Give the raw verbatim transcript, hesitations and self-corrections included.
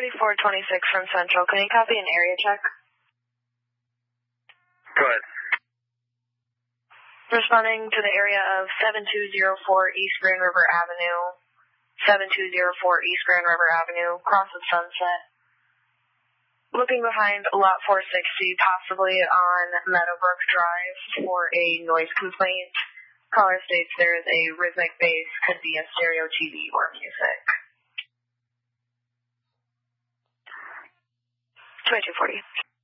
thirty-four twenty-six from Central. Can you copy an area check? Go ahead. Responding to the area of seven two zero four East Grand River Avenue, seven two zero four East Grand River Avenue, cross of Sunset. Looking behind lot four sixty, possibly on Meadowbrook Drive for a noise complaint. Caller states there is a rhythmic bass, could be a stereo T V or music. twenty-two forty.